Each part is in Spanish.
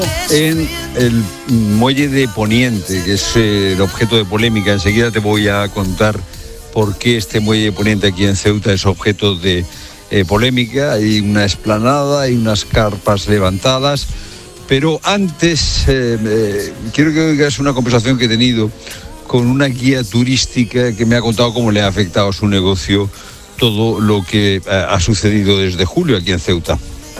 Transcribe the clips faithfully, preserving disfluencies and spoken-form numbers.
En el muelle de Poniente, que es eh, el objeto de polémica. Enseguida te voy a contar por qué este muelle de Poniente aquí en Ceuta es objeto de eh, polémica. Hay una explanada, hay unas carpas levantadas, pero antes eh, eh, quiero que oigas una conversación que he tenido con una guía turística que me ha contado cómo le ha afectado a su negocio todo lo que eh, ha sucedido desde julio aquí en Ceuta.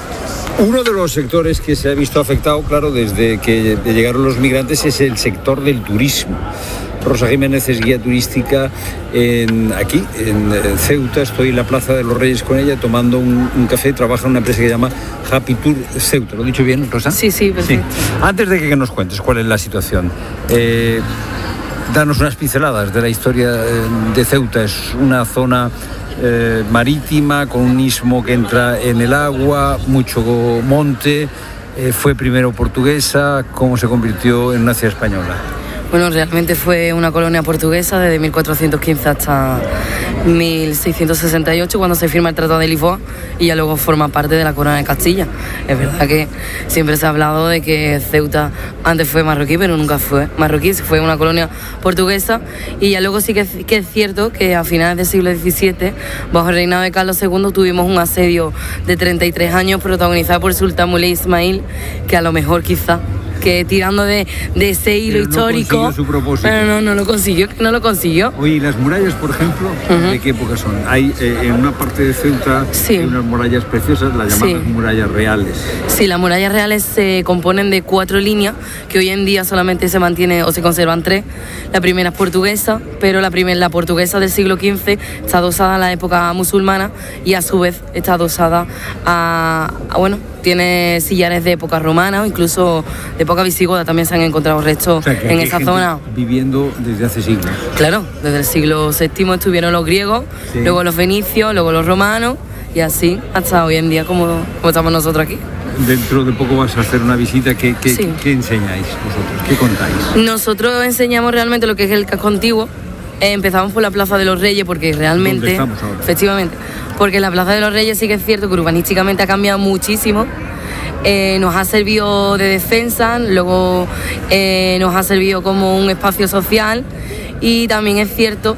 Uno de los sectores que se ha visto afectado, claro, desde que llegaron los migrantes, es el sector del turismo. Rosa Jiménez es guía turística en, aquí, en, en Ceuta. Estoy en la Plaza de los Reyes con ella tomando un, un café. Trabaja en una empresa que se llama Happy Tour Ceuta. ¿Lo he dicho bien, Rosa? Sí, sí, perfecto. Sí. Antes de que nos cuentes cuál es la situación, eh, danos unas pinceladas de la historia de Ceuta. Es una zona Eh, marítima, con un istmo que entra en el agua, mucho monte, eh, fue primero portuguesa, ¿cómo se convirtió en una ciudad española? Bueno, realmente fue una colonia portuguesa desde mil cuatrocientos quince hasta mil seiscientos sesenta y ocho, cuando se firma el Tratado de Lisboa, y ya luego forma parte de la Corona de Castilla. Es verdad que siempre se ha hablado de que Ceuta antes fue marroquí, pero nunca fue marroquí, fue una colonia portuguesa. Y ya luego sí que, que es cierto que a finales del siglo diecisiete, bajo el reinado de Carlos segundo, tuvimos un asedio de treinta y tres años protagonizado por el sultán Moulay Ismail, que a lo mejor quizá que tirando de, de ese hilo pero histórico, no consiguió su propósito. Pero no, no lo consiguió, no lo consiguió. Oye, ¿y las murallas, por ejemplo, uh-huh. de qué época son? Hay eh, en una parte de Ceuta sí. hay unas murallas preciosas, las llamadas sí. murallas reales. Sí, las murallas reales se componen de cuatro líneas, que hoy en día solamente se mantiene o se conservan tres. La primera es portuguesa, pero la primera, la portuguesa del siglo quince está adosada a la época musulmana y a su vez está adosada a, a bueno, tiene sillares de época romana o incluso de época visigoda. También se han encontrado restos, o sea, en esa zona. Viviendo desde hace siglos. Claro, desde el siglo séptimo estuvieron los griegos, sí. luego los fenicios, luego los romanos y así hasta hoy en día como, como estamos nosotros aquí. Dentro de poco vas a hacer una visita. ¿Qué, qué, sí. ¿qué enseñáis vosotros? ¿Qué contáis? Nosotros enseñamos realmente lo que es el casco antiguo. Eh, empezamos por la Plaza de los Reyes porque realmente... ¿Dónde estamos ahora? Efectivamente. Porque la Plaza de los Reyes sí que es cierto que urbanísticamente ha cambiado muchísimo. Eh, nos ha servido de defensa, luego eh, nos ha servido como un espacio social, y también es cierto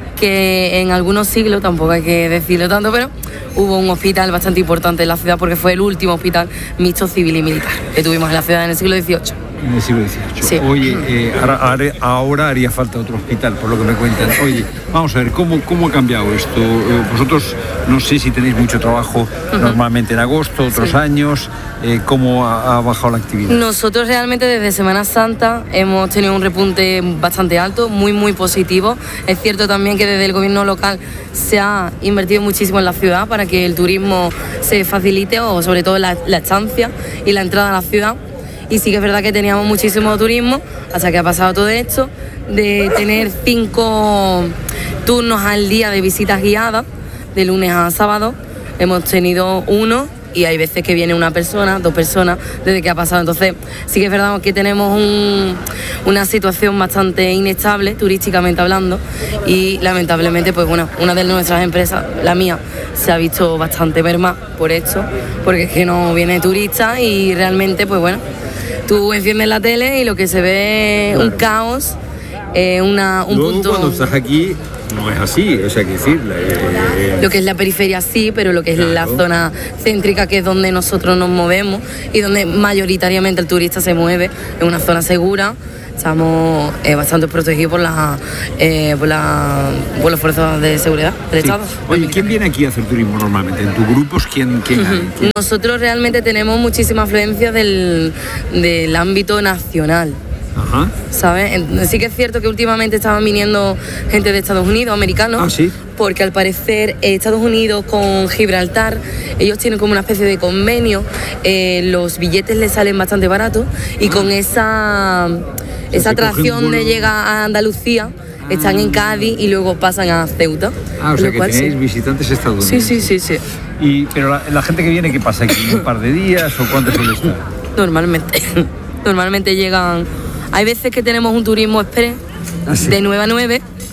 que en algunos siglos, tampoco hay que decirlo tanto, pero hubo un hospital bastante importante en la ciudad porque fue el último hospital mixto civil y militar que tuvimos en la ciudad en el siglo dieciocho. En el siglo dieciocho. Sí. Oye, eh, ahora, ahora haría falta otro hospital, por lo que me cuentan. Oye, vamos a ver, ¿cómo, cómo ha cambiado esto? Eh, vosotros, no sé si tenéis mucho trabajo uh-huh. normalmente en agosto, otros sí. años. Eh, ¿Cómo ha, ha bajado la actividad? Nosotros realmente desde Semana Santa hemos tenido un repunte bastante alto, muy, muy positivo. Es cierto también que desde el gobierno local se ha invertido muchísimo en la ciudad para que el turismo se facilite, o sobre todo la, la estancia y la entrada a la ciudad. Y sí que es verdad que teníamos muchísimo turismo hasta que ha pasado todo esto, de tener cinco turnos al día de visitas guiadas, de lunes a sábado. Hemos tenido uno y hay veces que viene una persona, dos personas, desde que ha pasado. Entonces sí que es verdad que tenemos un, una situación bastante inestable, turísticamente hablando, y lamentablemente, pues bueno, una de nuestras empresas, la mía, se ha visto bastante mermada por esto, porque es que no viene turista y realmente, pues bueno, tú enciendes la tele y lo que se ve es un caos, eh, una, un Luego, punto... cuando estás aquí no es así, o sea, hay que decir... Eh, lo que es la periferia sí, pero lo que es claro. la zona céntrica, que es donde nosotros nos movemos y donde mayoritariamente el turista se mueve, es una zona segura. Estamos eh, bastante protegidos por, la, eh, por, la, por las fuerzas de seguridad del sí. Estado. Oye, ¿quién viene aquí a hacer turismo normalmente? ¿En tus grupos quién, quién uh-huh. hay? ¿Quién? Nosotros realmente tenemos muchísima afluencia del, del ámbito nacional. Ajá. ¿Sabes? Sí que es cierto que últimamente estaban viniendo gente de Estados Unidos, americanos, ah, ¿sí? porque al parecer Estados Unidos con Gibraltar, ellos tienen como una especie de convenio, eh, los billetes les salen bastante baratos y ah. con esa, esa atracción de llegar a Andalucía, ah. están en Cádiz y luego pasan a Ceuta. Ah, o sea que tenéis sí. visitantes estadounidenses. Sí, sí, sí, sí. Y, pero la, la gente que viene, ¿qué pasa aquí? ¿Un par de días o cuánto suele estar? Normalmente, normalmente llegan... Hay veces que tenemos un turismo express ¿Ah, sí? de nueve a nueve,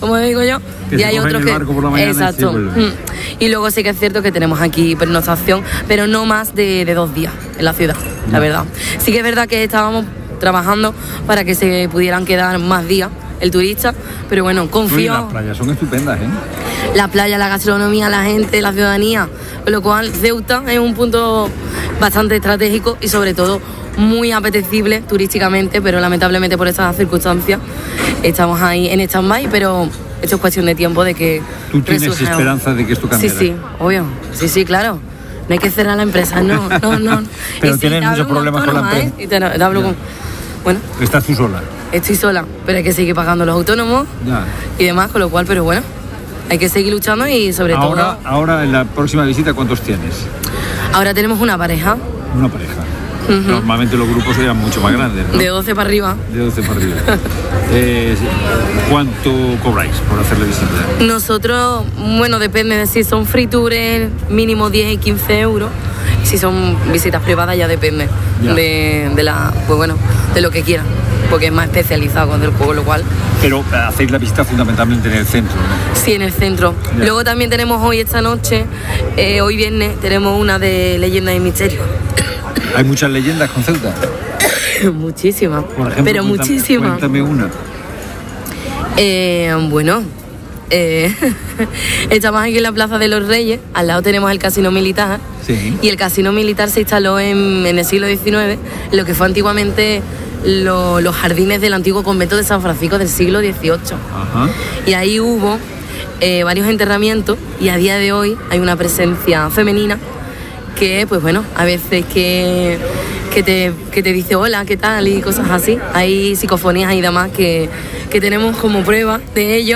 como digo yo, que y hay otros que... Exacto. Y, y luego sí que es cierto que tenemos aquí pernoctación, pero no más de, de dos días en la ciudad, no. la verdad. Sí que es verdad que estábamos trabajando para que se pudieran quedar más días el turista, pero bueno, confío. Uy, las playas son estupendas, ¿eh? La playa, la gastronomía, la gente, la ciudadanía, con lo cual Ceuta es un punto bastante estratégico y sobre todo muy apetecible turísticamente, pero lamentablemente por estas circunstancias estamos ahí en stand-by, pero esto es cuestión de tiempo de que... ¿Tú tienes esperanza de que esto cambiará? Sí, sí, obvio, sí, sí, claro. No hay que cerrar la empresa, no, no, no. Pero tienes muchos problemas con la empresa. ¿eh? Y te, te hablo con... Bueno. ¿Estás tú sola? Estoy sola, pero hay que seguir pagando los autónomos ya. y demás, con lo cual, pero bueno, hay que seguir luchando y sobre ahora, todo... Ahora, en la próxima visita, ¿cuántos tienes? Ahora tenemos una pareja. Una pareja. Uh-huh. Normalmente los grupos eran mucho más grandes, ¿no? De doce para arriba. De doce para arriba. eh, ¿Cuánto cobráis por hacer la visita? Nosotros, bueno, depende de si son free tours, mínimo diez y quince euros. Si son visitas privadas ya depende ya. De, de la, pues bueno, de lo que quieran, porque es más especializado con el juego, lo cual. Pero hacéis la visita fundamentalmente en el centro, ¿no? Sí, en el centro. Ya. Luego también tenemos hoy esta noche, eh, hoy viernes, tenemos una de leyendas y misterios. ¿Hay muchas leyendas con Ceuta? Muchísimas, por ejemplo, pero cuéntame, muchísimas. Cuéntame una. Eh, bueno, eh, estamos aquí en la Plaza de los Reyes, al lado tenemos el Casino Militar. Sí. Y el Casino Militar se instaló en, en el siglo diecinueve, en lo que fue antiguamente lo, los jardines del antiguo convento de San Francisco del siglo dieciocho. Ajá. Y ahí hubo eh, varios enterramientos y a día de hoy hay una presencia femenina que, pues bueno, a veces que, que, te, que te dice hola, ¿qué tal? Y cosas así. Hay psicofonías y demás que, que tenemos como prueba de ello.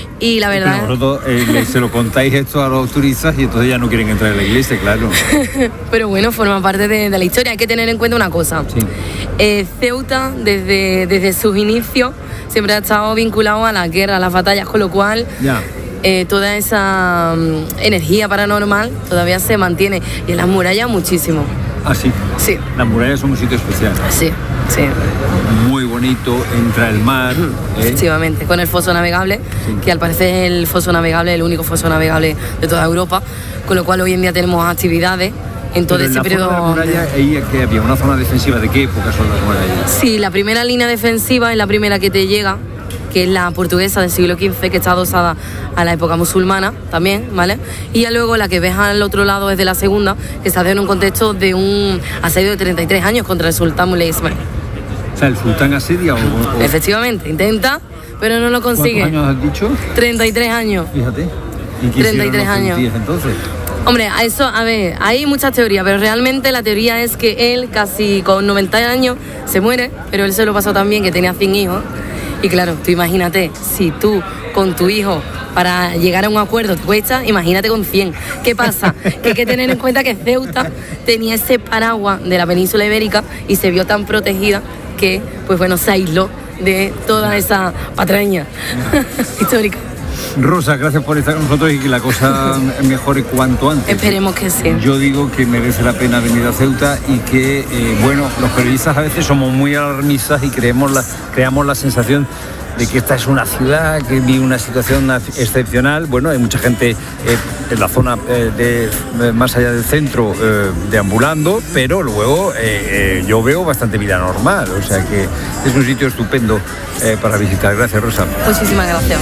Y la verdad... Pero vosotros eh, se lo contáis esto a los turistas y entonces ya no quieren entrar en la iglesia, claro. Pero bueno, forma parte de, de la historia. Hay que tener en cuenta una cosa. Sí. Eh, Ceuta, desde, desde sus inicios, siempre ha estado vinculado a la guerra, a las batallas, con lo cual... Ya. Eh, toda esa um, energía paranormal todavía se mantiene. Y en las murallas muchísimo. ¿Ah, sí? Sí. Las murallas son un sitio especial. Sí, sí. Muy bonito, entra el mar. ¿eh? Efectivamente, con el foso navegable, sí. que al parecer es el foso navegable, el único foso navegable de toda Europa, con lo cual hoy en día tenemos actividades en todo ese periodo. ¿Pero en la muralla ahí que había una zona defensiva? ¿De qué época son las murallas? Sí, la primera línea defensiva es la primera que te llega, que es la portuguesa del siglo quince, que está adosada a la época musulmana también, ¿vale? Y ya luego la que ves al otro lado es de la segunda, que se hace en un contexto de un asedio de treinta y tres años contra el sultán Muley Ismail. O sea, ¿el sultán asedia o...? o... Efectivamente, intenta, pero no lo consigue. ¿Cuántos años has dicho? treinta y tres años. Fíjate. ¿Y qué treinta y tres años. Entonces? Hombre, a eso, a ver, hay muchas teorías, pero realmente la teoría es que él casi con noventa años se muere, pero él se lo pasó tan bien que tenía cien hijos. Y claro, tú imagínate, si tú con tu hijo para llegar a un acuerdo te cuesta, imagínate con cien. ¿Qué pasa? Que hay que tener en cuenta que Ceuta tenía ese paraguas de la península ibérica y se vio tan protegida que, pues bueno, se aisló de toda esa patraña histórica. Rosa, gracias por estar con nosotros y que la cosa mejore cuanto antes. Esperemos que sí. Yo digo que merece la pena venir a Ceuta y que, eh, bueno, los periodistas a veces somos muy alarmistas y creemos la, creamos la sensación de que esta es una ciudad que vive una situación excepcional. Bueno, hay mucha gente eh, en la zona eh, de, más allá del centro eh, deambulando, pero luego eh, eh, yo veo bastante vida normal, o sea que es un sitio estupendo eh, para visitar. Gracias, Rosa. Muchísimas gracias.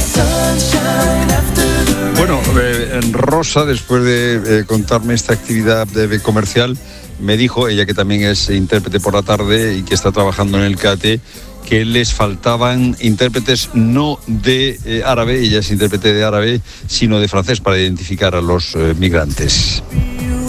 Bueno, eh, Rosa, después de eh, contarme esta actividad de, de comercial, me dijo, ella que también es intérprete por la tarde y que está trabajando en el C A T E, que les faltaban intérpretes no de eh, árabe, ella es intérprete de árabe, sino de francés para identificar a los eh, migrantes.